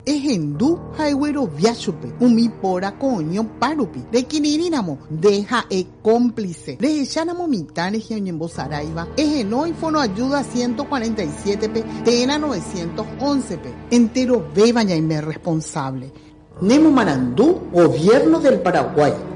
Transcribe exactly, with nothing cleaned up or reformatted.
Ejendu haigüero viachupe, umi pora coño parupi, de quinirinamo, deja e cómplice, de echanamo mitad en Saraiva, ejeno y fono ayuda ciento cuarenta y siete pe, tena novecientos once pe, entero beba ya y me responsable. Nemo Marandú, Gobierno del Paraguay.